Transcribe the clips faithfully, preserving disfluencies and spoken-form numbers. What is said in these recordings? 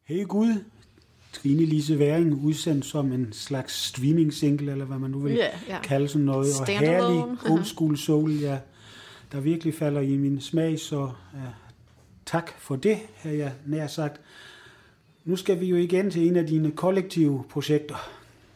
Hey Gud, Trine Lise Væring, udsendt som en slags streaming-single, eller hvad man nu vil yeah, yeah. kalde sådan noget. Og herlig old school soul, ja, der virkelig falder i min smag, så uh, tak for det, har jeg nær sagt. Nu skal vi jo igen til en af dine kollektive projekter.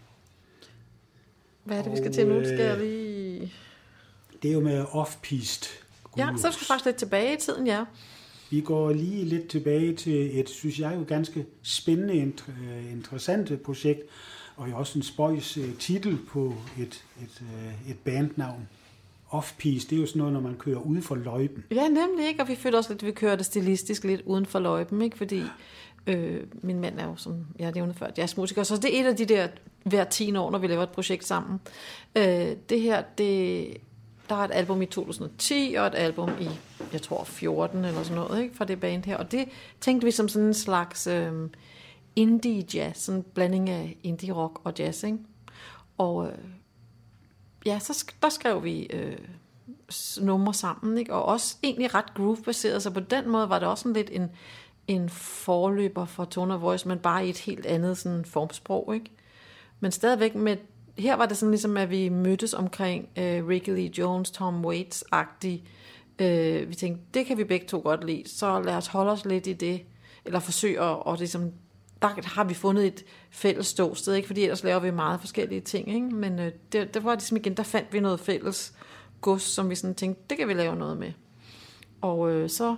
Hvad er det, vi skal og, til nu? Skal jeg lige... Det er jo med Off-Piste. Ja, så skal vi faktisk lidt tilbage i tiden, ja. Vi går lige lidt tilbage til et, synes jeg jo, ganske spændende, interessant projekt, og jo også en spøjs titel på et, et, et bandnavn. Off-Piste, det er jo sådan noget, når man kører ude for løjpen. Ja, nemlig ikke, og vi følte også lidt, at vi kører det stilistisk lidt uden for løjpen, ikke? Fordi øh, min mand er jo, som jeg har nævnt før, jazzmusiker, så det er et af de der hver ti år, når vi laver et projekt sammen. Øh, det her, det... Der er et album i to tusind og ti, og et album i, jeg tror, fjorten eller sådan noget, ikke, fra det band her. Og det tænkte vi som sådan en slags øh, indie-jazz, sådan en blanding af indie-rock og jazz, ikke? Og øh, ja, så der skrev vi øh, numre sammen, ikke? Og også egentlig ret groove-baseret, så på den måde var det også sådan lidt en, en forløber for Tone of Voice, men bare i et helt andet sådan formsprog, ikke? Men stadigvæk med her var det sådan ligesom, at vi mødtes omkring øh, Ricky Lee Jones, Tom Waits-agtig. Øh, vi tænkte, det kan vi begge to godt lide, så lad os holde os lidt i det, eller forsøge at, og ligesom, der har vi fundet et fælles ståsted, ikke? Fordi ellers laver vi meget forskellige ting, ikke? Men øh, det, det var ligesom igen, der fandt vi noget fælles gods, som vi sådan tænkte, det kan vi lave noget med. Og øh, så...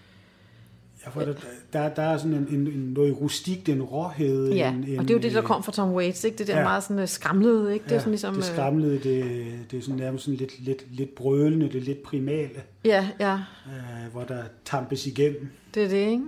Ja, for der, der, der er sådan en, en, en noget rustik, en råhed. Ja, en, en, og det er jo det, der kom fra Tom Waits, ikke? Det der ja, meget sådan skramlede, ikke? Det er ja, sådan ligesom... det skramlede, det, det er sådan nærmest sådan lidt, lidt, lidt brølende, det er lidt primale. Ja, ja. Øh, hvor der tampes igennem. Det er det, ikke?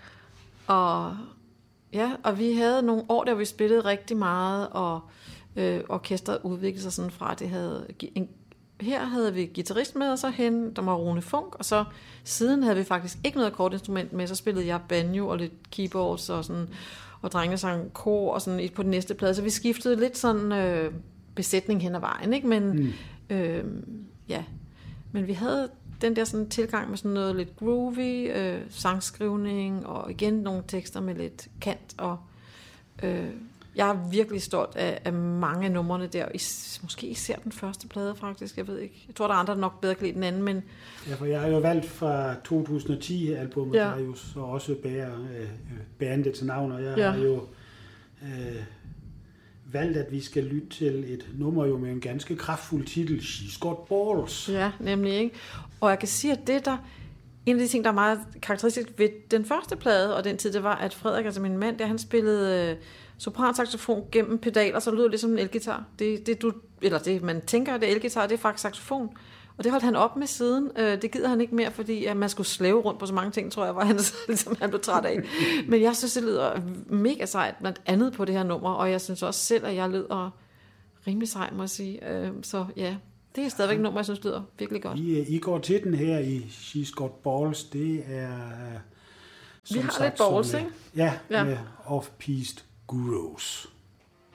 Og, ja, og vi havde nogle år, der vi spillede rigtig meget, og øh, orkestret udviklede sig sådan fra, det havde... En, her havde vi guitarist med, og så hen, der var Rune Funk, og så siden havde vi faktisk ikke noget akkordinstrument med, så spillede jeg banjo og lidt keyboards og sådan, og drengene sang kor og sådan på den næste plade, så vi skiftede lidt sådan øh, besætning hen ad vejen, ikke? Men mm. øh, ja, men vi havde den der sådan tilgang med sådan noget lidt groovy, øh, sangskrivning, og igen nogle tekster med lidt kant, og øh, jeg er virkelig stolt af, af mange af numrene der. Is, måske især den første plade, faktisk. Jeg ved ikke. Jeg tror, der er andre, der nok bedre kan lide den anden, men... Ja, for jeg har jo valgt fra to tusind og ti-albummet, ja, der jo så også bærer øh, bandets navn, og jeg ja. har jo øh, valgt, at vi skal lytte til et nummer jo med en ganske kraftfuld titel, She's Got Balls. Ja, nemlig, ikke? Og jeg kan sige, at det der... En af de ting, der er meget karakteristisk ved den første plade, og den tid, det var, at Frederik, altså min mand, der han spillede... Øh, sopransaxofon gennem pedaler, så lyder det ligesom en elgitar. Det, det, du, eller det, man tænker, det er elgitar, det er faktisk saxofon. Og det holdt han op med siden. Det gider han ikke mere, fordi at man skulle slæve rundt på så mange ting, tror jeg, var han, ligesom han blev træt af. Men jeg synes, det lyder mega sejt, blandt andet på det her nummer, og jeg synes også selv, at jeg lyder rimelig sej, må jeg sige. Så ja, det er stadigvæk et nummer, jeg synes lyder virkelig godt. I, I går til den her i She's Got Balls, det er... Vi har lidt balls, ikke? Ja, ja, med Off-Piste Gurus.